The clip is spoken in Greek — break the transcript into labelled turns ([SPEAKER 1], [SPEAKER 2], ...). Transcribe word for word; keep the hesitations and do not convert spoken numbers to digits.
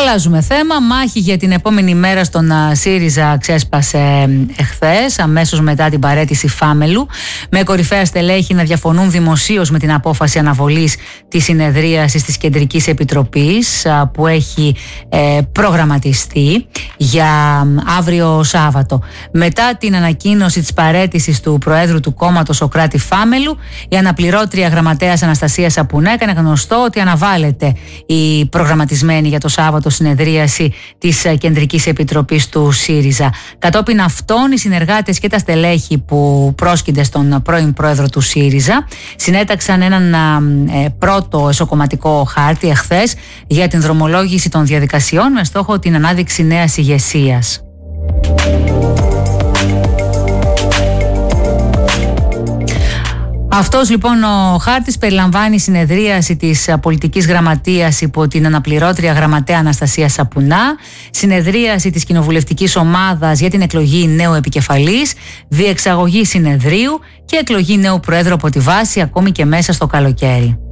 [SPEAKER 1] Αλλάζουμε θέμα. Μάχη για την επόμενη μέρα στον ΣΥΡΙΖΑ ξέσπασε εχθές, αμέσως μετά την παραίτηση Φάμελου, με κορυφαία στελέχη να διαφωνούν δημοσίως με την απόφαση αναβολής της συνεδρίασης της Κεντρικής Επιτροπής που έχει ε, προγραμματιστεί για αύριο Σάββατο. Μετά την ανακοίνωση της παραίτησης του Προέδρου του κόμματος Σωκράτη Φάμελου, η αναπληρώτρια γραμματέας Αναστασία Σαπουνά έκανε γνωστό ότι αναβάλλεται η προγραμματισμένη για το Σάββατο συνεδρίαση της Κεντρικής Επιτροπής του ΣΥΡΙΖΑ. Κατόπιν αυτών, οι συνεργάτες και τα στελέχη που πρόσκυνται στον πρώην πρόεδρο του ΣΥΡΙΖΑ συνέταξαν έναν ε, πρώτο εσωκομματικό χάρτη εχθές για την δρομολόγηση των διαδικασιών με στόχο την ανάδειξη νέας ηγεσίας. Αυτός λοιπόν ο χάρτης περιλαμβάνει συνεδρίαση της πολιτικής γραμματείας υπό την αναπληρώτρια γραμματέα Αναστασία Σαπουνά, συνεδρίαση της κοινοβουλευτικής ομάδας για την εκλογή νέου επικεφαλής, διεξαγωγή συνεδρίου και εκλογή νέου προέδρου από τη βάση ακόμη και μέσα στο καλοκαίρι.